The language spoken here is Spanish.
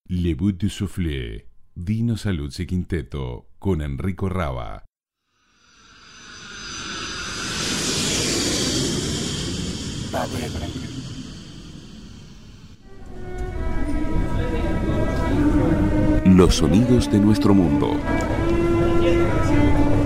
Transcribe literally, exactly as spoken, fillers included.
Le But du Soufflé, Dino Saluzzi Quinteto, con Enrico Raba. Los sonidos de nuestro mundo.